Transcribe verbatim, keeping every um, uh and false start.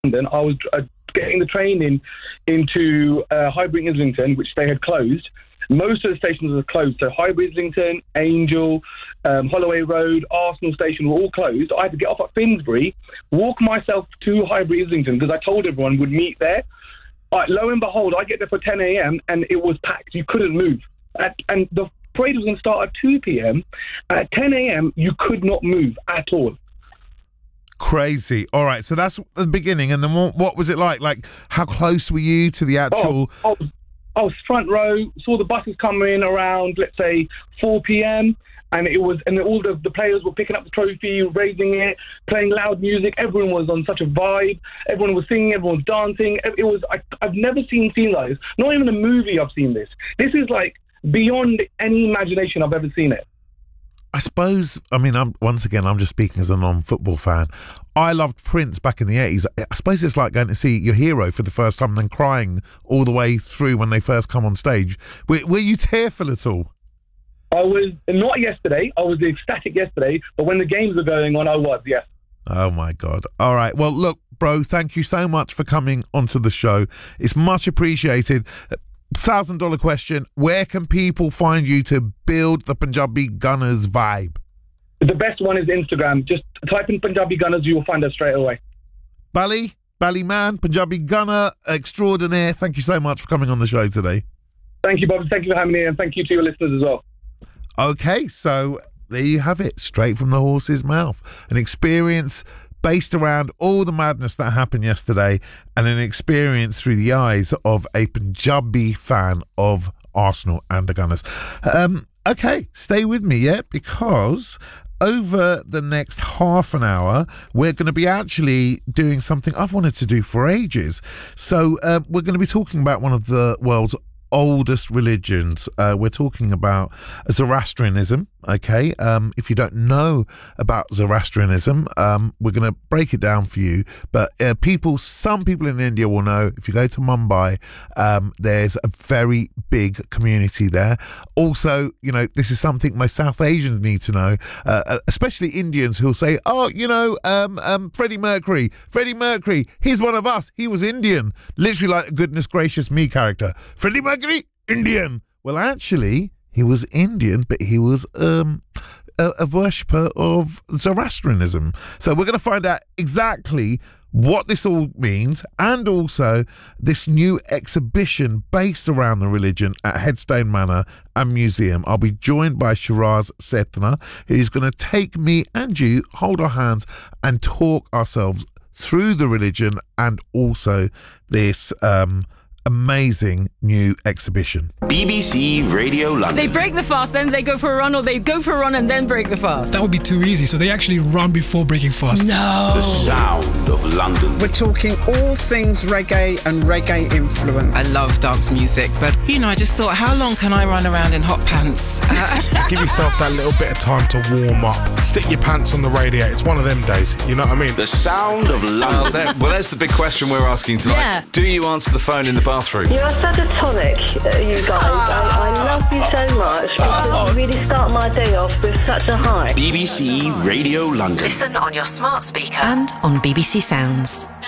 London, I was uh, getting the train in into uh, Highbury Islington, which they had closed. Most of the stations were closed. So Highbury Islington, Angel, um, Holloway Road, Arsenal Station were all closed. I had to get off at Finsbury, walk myself to Highbury Islington because I told everyone we'd meet there. Right, lo and behold, I get there for ten a.m. and it was packed. You couldn't move. At, and the parade was going to start at two p.m. At ten a.m., you could not move at all. Crazy. All right, so that's the beginning. And then what, what was it like? Like, how close were you to the actual... Oh, I, was, I was front row, saw the buses coming around, let's say, four p.m., and it was, and all the, the players were picking up the trophy, raising it, playing loud music. Everyone was on such a vibe. Everyone was singing, everyone was dancing. It was, I, I've never seen seen like this. Not even a movie I've seen this. This is like beyond any imagination I've ever seen it. I suppose, I mean, I'm once again, I'm just speaking as a non-football fan. I loved Prince back in the eighties. I suppose it's like going to see your hero for the first time and then crying all the way through when they first come on stage. Were, were you tearful at all? I was, not yesterday. I was ecstatic yesterday, but when the games were going on, I was, yes. Oh, my God. All right. Well, look, bro, thank you so much for coming onto the show. It's much appreciated. Thousand dollar question, where can people find you to build the Punjabi Gunners vibe? The best one is Instagram. Just type in Punjabi Gunners, you will find us straight away. Bally, Bally Man, Punjabi Gunner extraordinaire, thank you so much for coming on the show today. Thank you, Bob. Thank you for having me, and thank you to your listeners as well. Okay, so there you have it, straight from the horse's mouth. An experience based around all the madness that happened yesterday, and an experience through the eyes of a Punjabi fan of Arsenal and the Gunners. Um, okay, stay with me, yeah, because over the next half an hour, we're going to be actually doing something I've wanted to do for ages. So uh, we're going to be talking about one of the world's oldest religions. Uh, we're talking about Zoroastrianism. Okay, um, if you don't know about Zoroastrianism, um, we're going to break it down for you. But uh, people, some people in India will know. If you go to Mumbai, um, there's a very big community there. Also, you know, this is something most South Asians need to know, uh, especially Indians who'll say, "Oh, you know, um, um, Freddie Mercury, Freddie Mercury, he's one of us. He was Indian." Literally, like a goodness gracious me character. Freddie Mercury, Indian. Well, actually, he was Indian, but he was um, a, a worshipper of Zoroastrianism. So we're going to find out exactly what this all means, and also this new exhibition based around the religion at Headstone Manor and Museum. I'll be joined by Shiraz Sethna, who's going to take me and you, hold our hands, and talk ourselves through the religion and also this um amazing new exhibition. B B C Radio London. They break the fast, then they go for a run, or they go for a run and then break the fast. That would be too easy, so they actually run before breaking fast. No! The sound of London. We're talking all things reggae and reggae influence. I love dance music, but, you know, I just thought, how long can I run around in hot pants? Just give yourself that little bit of time to warm up. Stick your pants on the radiator. It's one of them days, you know what I mean? The sound of London. Well, there, well there's the big question we're asking tonight. Yeah. Do you answer the phone in the bathroom? You are such a tonic, uh, you guys. I, I love you so much because you really start my day off with such a high. B B C Radio London. Listen on your smart speaker and on B B C Sounds.